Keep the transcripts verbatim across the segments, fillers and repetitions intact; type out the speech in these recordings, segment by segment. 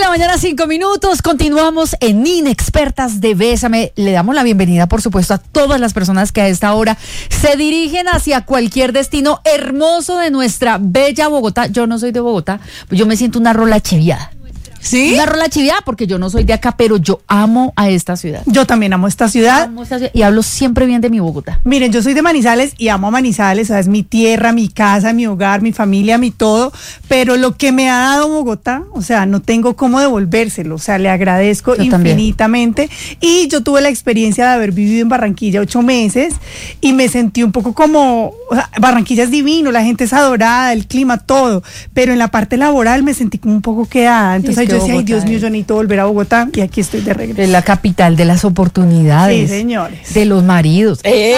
la mañana, cinco minutos. Continuamos en Inexpertas de Bésame. Le damos la bienvenida, por supuesto, a todas las personas que a esta hora se dirigen hacia cualquier destino hermoso de nuestra bella Bogotá. Yo no soy de Bogotá, yo me siento una rola chiviada. ¿Sí? Una rola chiviada porque yo no soy de acá, pero yo amo a esta ciudad. Yo también amo esta ciudad. Amo esta ciudad y hablo siempre bien de mi Bogotá. Miren, yo soy de Manizales y amo a Manizales, o sea, es mi tierra, mi casa, mi hogar, mi familia, mi todo, pero lo que me ha dado Bogotá, o sea, no tengo cómo devolvérselo, o sea, le agradezco yo infinitamente. También. Y yo tuve la experiencia de haber vivido en Barranquilla ocho meses y me sentí un poco como, o sea, Barranquilla es divino, la gente es adorada, el clima, todo, pero en la parte laboral me sentí como un poco quedada, entonces es yo decía, ay, Dios mío, yo necesito volver a Bogotá y aquí estoy de regreso. Es la capital de las oportunidades. Sí, señores. De los maridos. Eh.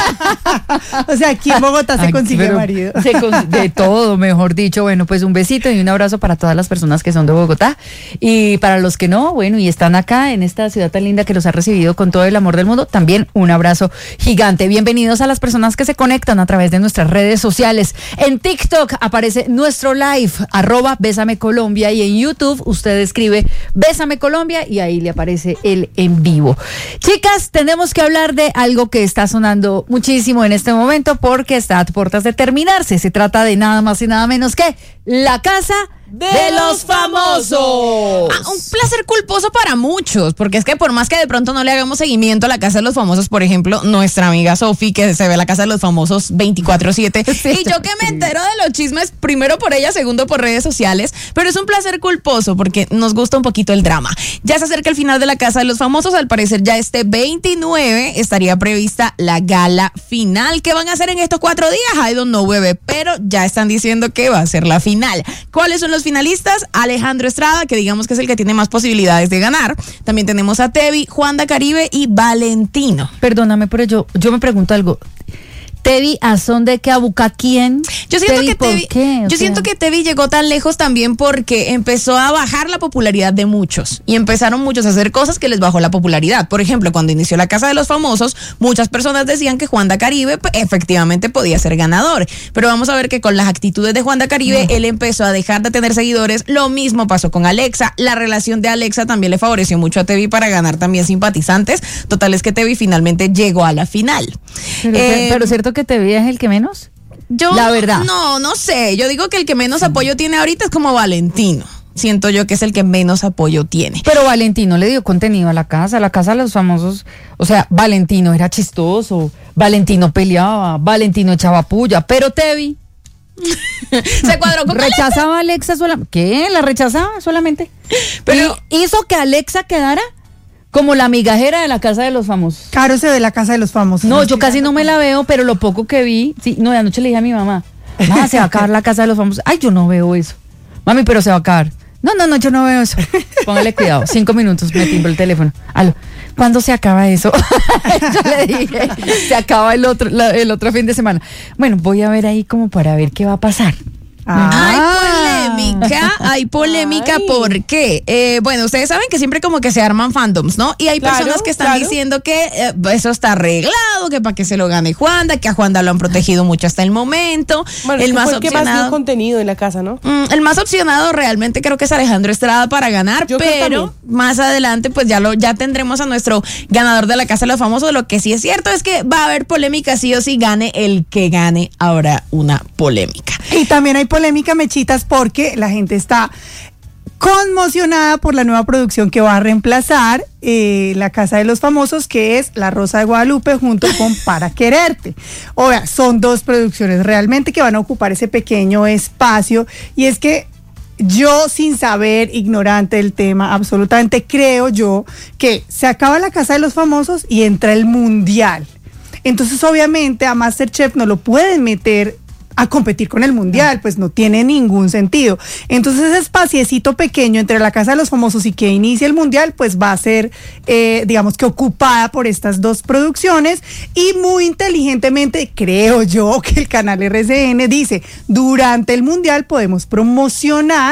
O sea, aquí en Bogotá se aquí, consigue marido. Se con, de todo, mejor dicho. Bueno, pues un besito y un abrazo para todas las personas que son de Bogotá. Y para los que no, bueno, y están acá en esta ciudad tan linda que los ha recibido con todo el amor del mundo, también un abrazo gigante. Bienvenidos a las personas que se conectan a través de nuestras redes sociales. En TikTok aparece nuestro live, arroba Bésame Colombia, y en YouTube usted escribe Bésame Colombia y ahí le aparece el en vivo. Chicas, tenemos que hablar de algo que está sonando muchísimo en este momento porque está a puertas de terminarse. Se trata de nada más y nada menos que La Casa de, de los Famosos. Ah, un placer culposo para muchos, porque es que por más que de pronto no le hagamos seguimiento a La Casa de los Famosos, por ejemplo, nuestra amiga Sofi, que se ve La Casa de los Famosos veinticuatro siete, sí, y yo que me entero de los chismes, primero por ella, segundo por redes sociales, pero es un placer culposo porque nos gusta un poquito el drama. Ya se acerca el final de La Casa de los Famosos, al parecer ya este veintinueve estaría prevista la gala final. ¿Qué van a hacer en estos cuatro días? I don't know, bebé, pero ya están diciendo que va a ser la final. ¿Cuáles son los finalistas? Alejandro Estrada, que digamos que es el que tiene más posibilidades de ganar. También tenemos a Tevi, Juanda Caribe y Valentino. Perdóname, pero yo, yo me pregunto algo. Tevi, ¿a son de que abuca quién? Yo siento Tevi, que Tevi, qué? yo sea... siento que Tevi llegó tan lejos también porque empezó a bajar la popularidad de muchos y empezaron muchos a hacer cosas que les bajó la popularidad. Por ejemplo, cuando inició La Casa de los Famosos, muchas personas decían que Juanda Caribe pues, efectivamente podía ser ganador, pero vamos a ver que con las actitudes de Juanda Caribe, no. él empezó a dejar de tener seguidores. Lo mismo pasó con Alexa. La relación de Alexa también le favoreció mucho a Tevi para ganar también simpatizantes. Total es que Tevi finalmente llegó a la final. Pero, eh, pero cierto que Tevi es el que menos. Yo, la verdad. No, no sé. Yo digo que el que menos apoyo tiene ahorita es como Valentino. Siento yo que es el que menos apoyo tiene. Pero Valentino le dio contenido a la casa, la casa de los famosos. O sea, Valentino era chistoso, Valentino peleaba, Valentino echaba puya, pero Tevi se cuadró con rechazaba a Alexa solamente. ¿Qué? ¿La rechazaba solamente? Pero ¿Y hizo que Alexa quedara como la migajera de La Casa de los Famosos? Caro se ve La Casa de los Famosos. No, yo casi no me la veo, pero lo poco que vi, sí, no, de anoche le dije a mi mamá, mamá, se va a acabar La Casa de los Famosos. Ay, yo no veo eso. Mami, pero se va a acabar. No, no, no, yo no veo eso. Póngale cuidado, cinco minutos, me timbró el teléfono. Aló, ¿cuándo se acaba eso? Yo le dije, se acaba el otro, la, el otro fin de semana. Bueno, voy a ver ahí como para ver qué va a pasar. Ah. Hay polémica, hay polémica Ay. porque, eh, bueno, ustedes saben que siempre como que se arman fandoms, ¿no? Y hay claro, personas que están claro. diciendo que eh, eso está arreglado, que para que se lo gane Juanda, que a Juanda lo han protegido mucho hasta el momento. Bueno, el es que más fue el que más dio opcionado, contenido en la casa, ¿no? mm, el más opcionado realmente creo que es Alejandro Estrada para ganar, Yo creo pero también. más adelante pues ya lo ya tendremos a nuestro ganador de La Casa de los Famosos. Lo que sí es cierto es que va a haber polémica sí o sí, gane el que gane, habrá una polémica. Y también hay polémica, Mechitas, porque la gente está conmocionada por la nueva producción que va a reemplazar eh, La Casa de los Famosos, que es La Rosa de Guadalupe junto con Para Quererte. O sea, son dos producciones realmente que van a ocupar ese pequeño espacio, y es que yo, sin saber, ignorante del tema, absolutamente creo yo que se acaba La Casa de los Famosos y entra el Mundial. Entonces, obviamente, a MasterChef no lo pueden meter a competir con el Mundial, pues no tiene ningún sentido. Entonces ese espaciecito pequeño entre La Casa de los Famosos y que inicie el Mundial, pues va a ser, eh, digamos que ocupada por estas dos producciones, y muy inteligentemente creo yo que el canal R C N dice, durante el Mundial podemos promocionar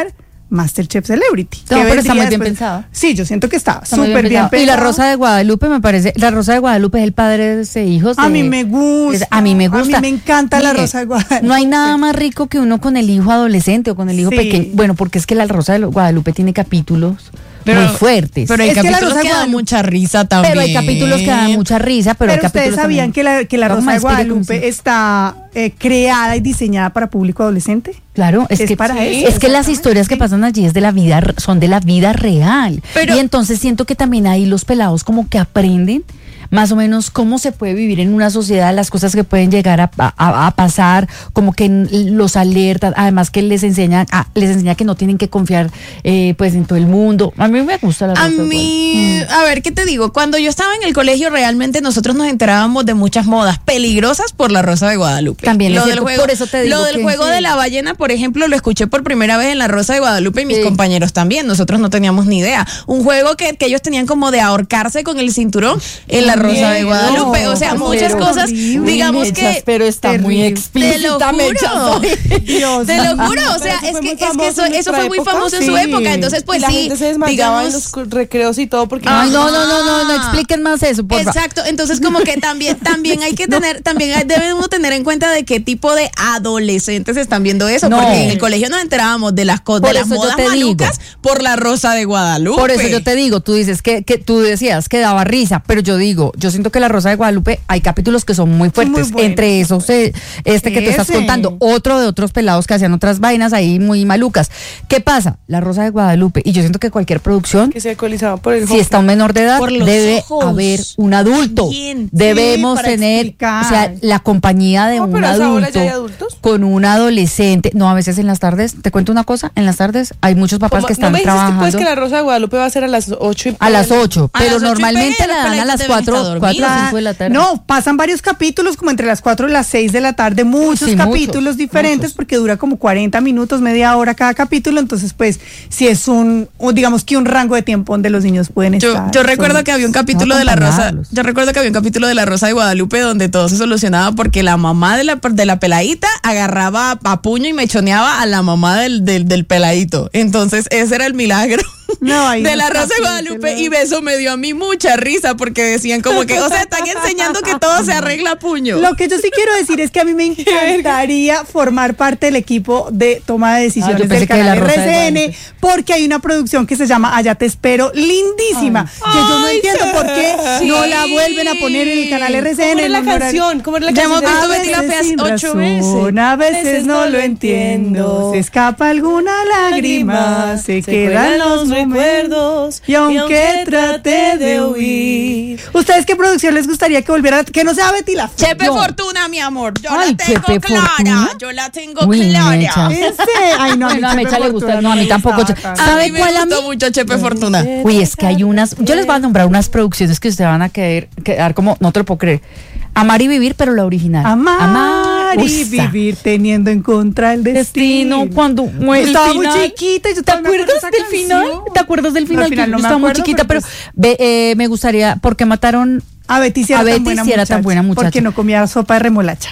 MasterChef Celebrity. No, que pero está vendría muy bien después. pensado. Sí, yo siento que está Está muy súper bien pensado. Y la Rosa de Guadalupe me parece, la Rosa de Guadalupe es el padre de ese hijos. A de- mí me gusta. A mí me gusta. A mí me encanta la Mire, Rosa de Guadalupe. No hay nada más rico que uno con el hijo adolescente o con el hijo Sí. pequeño. Bueno, porque es que la Rosa de Guadalupe tiene capítulos Pero- muy fuertes. Pero hay Es que la capítulos Rosa que de dan Guadalupe- mucha risa también. Pero hay capítulos que dan mucha risa, pero, hay Pero ustedes capítulos sabían también- que la, que la Vamos Rosa a de explicar Guadalupe cómo se- está eh, creada y diseñada para público adolescente. Claro, es, Es que para es eso, que las historias que pasan allí es de la vida, r- son de la vida real. Pero- y entonces siento que también ahí los pelados como que aprenden más o menos cómo se puede vivir en una sociedad, las cosas que pueden llegar a, a- a pasar, como que n- los alertan, además que les enseñan, a, les enseña que no tienen que confiar eh, pues en todo el mundo. A mí me gusta la A Rosa de mí, a ver, ¿qué te digo? Cuando yo estaba en el colegio, realmente nosotros nos enterábamos de muchas modas peligrosas por la Rosa de Guadalupe. También es lo del cierto, juego, por eso te digo Lo del que- juego sí. de la ballena, por ejemplo, lo escuché por primera vez en la Rosa de Guadalupe y mis Sí. compañeros también. Nosotros no teníamos ni idea. Un juego que, que ellos tenían como de ahorcarse con el cinturón en la Rosa de Guadalupe. O sea, No, muchas pero cosas, horrible. digamos Mechas, que. pero está muy terrible. explícita. Te lo Mechas, juro. hoy. Dios Te lo mío. juro, o sea, Pero es fue que, muy es que famoso eso, en eso fue nuestra muy época. famoso en su Sí. época. Entonces, pues y la sí, gente se desmayaba en digamos, los recreos y todo porque Ay, no, Ah. no, no, no, no expliquen más eso, por favor. Exacto, entonces como que también también hay que tener también hay- debe uno tener en cuenta de qué tipo de adolescentes están viendo eso, No. porque en el colegio nos enterábamos de las cosas Por de las eso yo modas te digo. malucas por la Rosa de Guadalupe. Por eso yo te digo, tú dices que, que tú decías que daba risa, pero yo digo, yo siento que La Rosa de Guadalupe hay capítulos que son muy Son fuertes. muy buenos. Entre esos, eh, este que te estás Ese. contando, otro de otros pelados que hacían otras vainas ahí muy malucas. ¿Qué pasa? La Rosa de Guadalupe, y yo siento que cualquier producción, que se alcoholizaba por el si está un menor de edad, Por los debe ojos. haber un adulto. También. Debemos Sí, para tener, explicar. o sea, la compañía de No, un pero a esa hora adulto, ya hay adultos. con un adolescente. No, a veces en las tardes, te cuento una cosa, en las tardes hay muchos papás que ¿No están me dijiste trabajando. pues que la Rosa de Guadalupe va a ser a las ocho y A las ocho, A pero las ocho y normalmente media, la los dan a peladitos las deben cuatro, estar cuatro o dormidos. cinco de la tarde. No, pasan varios capítulos, como entre las cuatro y las seis de la tarde, muchos Sí, capítulos muchos, diferentes, muchos. porque dura como cuarenta minutos, media hora cada capítulo. Entonces, pues, si es un, un, digamos que un rango de tiempo donde los niños pueden Yo, estar. yo recuerdo que había un capítulo de la Rosa, acompañarlos. yo recuerdo que había un capítulo de la Rosa de Guadalupe donde todo se solucionaba porque la mamá de la, de la peladita agarraba a puño y mechoneaba a la mamá del, del, del peladito. Entonces ese era el milagro No, hay de la unos Rosa de capítulos. Guadalupe, y eso me dio a mí mucha risa porque decían como que, o sea, están enseñando que todo se arregla a puño. Lo que yo sí quiero decir es que a mí me encantaría formar parte del equipo de toma de Ah, decisiones yo pensé del que de la canal Rosa de R C N, Guadalupe. porque hay una producción que se llama Allá te espero, lindísima, que yo no Ay, entiendo sí. por qué no la vuelven a poner en el canal R C N. ¿Cómo era en la un horario- canción? ¿Cómo era la Ya canción? hemos visto A Betty la veces Fea sin ocho razón, veces. a veces no lo entiendo. Se escapa alguna lágrima, se quedan los recuerdos. Y aunque trate de huir. ¿Ustedes qué producción les gustaría que volviera? Que no sea Betty la Fea. Chepe No. Fortuna, mi amor. Yo Ay, la tengo Chepe clara. Fortuna. Yo la tengo Uy, clara. Mecha. Ese, ay no, a mí No, a Chepe Mecha le gusta, Fortuna no, a mí me tampoco. gustaba tanto. A ¿Sabe mí me cuál a gustó mí? mucho Chepe Fortuna. Uy, es que hay unas, yo les voy a nombrar unas producciones que ustedes van a quedar, quedar como, no te lo puedo creer. Amar y vivir, pero la original. Amar y Usa. vivir teniendo en contra el destino. Destino, cuando Yo el estaba final. muy chiquita y yo ¿Te también me acuerdo acuerdas de del esa final? canción. ¿Te acuerdas del No, final? al final Que no yo me estaba muy acuerdo, chiquita, pero pero, pues- ve, eh, me gustaría, ¿por qué mataron? A Betty si era, A tan, Betty buena sí era tan muchacha, buena muchacha. Porque no comía sopa de remolacha.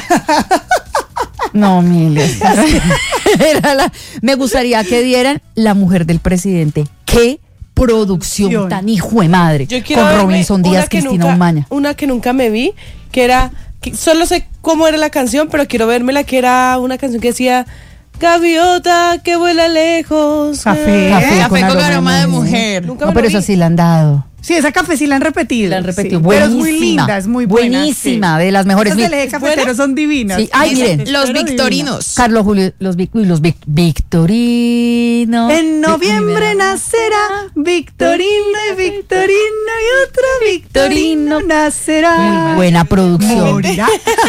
No, miles. Era la- me gustaría que dieran La mujer del presidente. ¿Qué producción Producción. tan hijo de madre? Yo quiero Con verme Robinson una Díaz, que Cristina nunca- Umaña. Una que nunca me vi, que era, que solo sé cómo era la canción, pero quiero vermela, que era una canción que decía, gaviota que vuela lejos. Café. Café Café con aroma aroma de mujer. mujer. Nunca No, me pero lo eso vi. sí la han dado. Sí, esa café sí la han repetido. La han repetido. Sí, pero es muy Buenísima. linda, es muy buena. Buenísima, sí. de las mejores. Esas Mi- del eje cafetero son divinas. Sí, ay, Esas miren, Los pero victorinos. Carlos Julio, los, Vic- uy, los Vic- Victorinos. En noviembre nacerá Victorino y Victorino y otro Victorino nacerá. Muy buena producción. Morirá.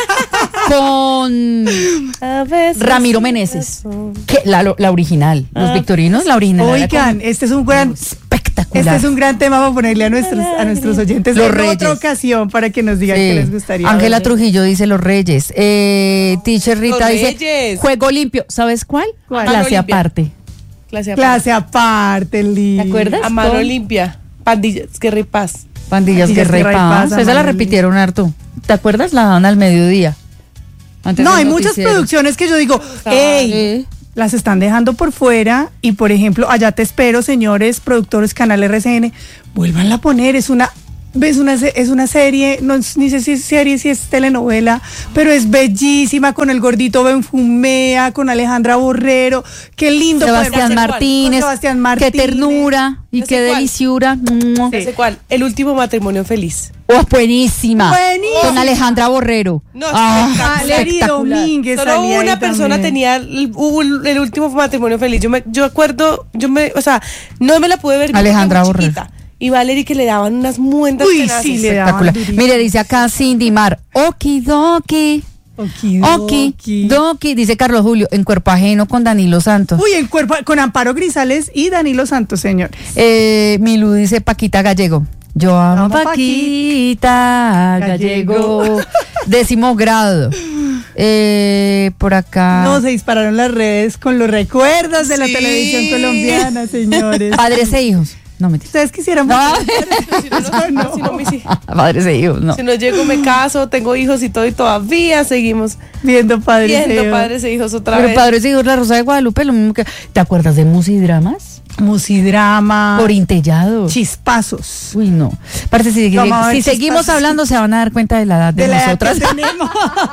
Con A veces Ramiro Meneses. Que la, la original. Los Victorinos, la original. era Oigan, este es un gran, como espectacular. este es un gran tema para ponerle a nuestros, a nuestros oyentes Los en Reyes. otra ocasión para que nos digan Sí. qué les gustaría. Ángela ver. Trujillo dice Los Reyes. Eh, Teacher Rita Los dice Reyes. Juego limpio. ¿Sabes cuál? ¿Cuál? Clase Mano limpia. aparte. Clase aparte. Clase aparte, Liz. ¿Te acuerdas? A mano Con limpia. Pandillas, guerra y paz. Pandillas Pandillas, Guerra y Guerra y Paz. Paz, Esa la Amanda repitieron harto. ¿Te acuerdas? La dan al mediodía. Antes No, del hay muchas noticiero. producciones que yo digo, ey, Sí. las están dejando por fuera y, por ejemplo, Allá te espero, señores productores Canal R C N, vuélvanla a poner, es una... ¿Ves? Una, es una serie, no, ni sé si es serie, si es telenovela, pero es bellísima, con el gordito Benfumea, con Alejandra Borrero, qué lindo. Sebastián poder- Martínez, con Sebastián Martínez. qué ternura y No sé qué cuál. deliciura. Mm. ¿Ese cuál? El último matrimonio feliz. Oh, buenísima. Buenísima. Con Alejandra Borrero. No, Ah, Valery espectacular. Domínguez Solo salía una ahí persona también. tenía el, el, el último matrimonio feliz. Yo me, yo acuerdo, yo me, o sea, no me la pude ver. Alejandra muy Borrero. chiquita. Y Valery que le daban unas muendas Uy, tenaces. sí, le daban Espectacular. durísimo. Mire, dice acá Cindy Mar, okidoki. Okidoki. Okidoki, dice Carlos Julio, en Cuerpo Ajeno con Danilo Santos. Uy, en cuerpo, con Amparo Grisales y Danilo Santos, señor. Eh, Milú dice Paquita Gallego. Yo amo Amo a Paquita Gallego. Gallego. Décimo grado. Eh, por acá. No, se dispararon las redes con los recuerdos de la Sí. televisión colombiana, señores. Padres e hijos. No, mentira. Ustedes quisieran... No. Si no, no, no, si no, mis hijos- Padres e hijos, no. si no llego, me caso, tengo hijos y todo, y todavía seguimos Viendo padres. viendo e hijos. padres e hijos otra Pero vez. Padres e hijos, La Rosa de Guadalupe, lo mismo que. ¿Te acuerdas de Musidramas? Musidrama. Por Intellado. Chispazos. Uy, no. Parece si, Vamos a ver si seguimos chispazos. hablando, se van a dar cuenta de la edad de, De la edad nosotras. que tenemos.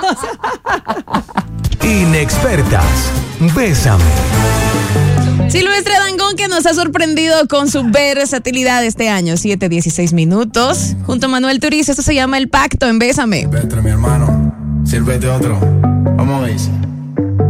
Inexpertas. Bésame. Silvestre Dangond, que nos ha sorprendido con su versatilidad este año, siete dieciséis minutos. Junto a Manuel Turiz, esto se llama El Pacto en Bésame. Silvestre, mi hermano, sírvete otro. Vamos a ver.